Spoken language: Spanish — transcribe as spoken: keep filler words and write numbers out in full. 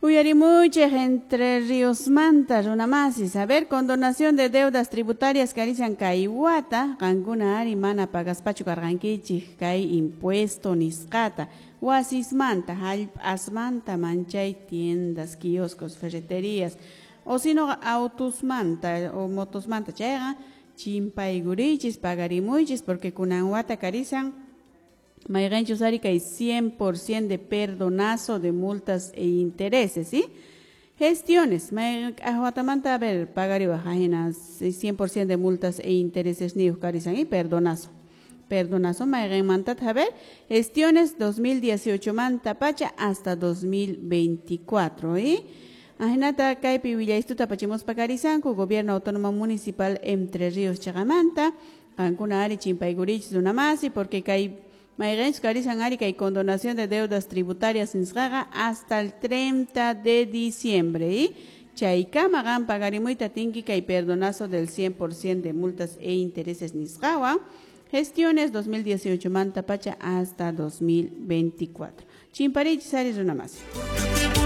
Uyarimuchej Entre Ríos Manta, runamasis. A ver, condonación de deudas tributarias que harichan kaiwata, kankuna ari mana pagaspachu kargankichik kai impuesto nisqata. Wasis manta, halp asmanta, manchay, tiendas, kioscos, ferreterías. O sino autos manta o motos manta chega, chimpay gurichis, pagarimuchis, porque kunanwata carizan. Mayganchos ari hay cien por ciento de perdonazo de multas e intereses, ¿sí? Gestiones, Ahuatamanta, a ver, pagaría bajajenas cien por ciento de multas e intereses ni y perdonazo. Perdonazo, Mayganmanta, a ver, gestiones dos mil dieciocho manta pacha hasta dos mil veinticuatro, ¿eh? Ajenata Caipi Villaistuta Pachimos Pacarizanco, Gobierno Autónomo Municipal Entre Ríos Chagamanta, Cancuna Ari Chimpaigurich Dunamasi, porque Caipi Mayganchos carizan ari y condonación de deudas tributarias en Sraga hasta el treinta de diciembre. ¿Y? Chaikama gan pagarimuita tinki y perdonazo del cien por ciento de multas e intereses Nisgawa. Gestiones dos mil dieciocho manta pacha hasta dos mil veinticuatro. Chimparichis ari una más.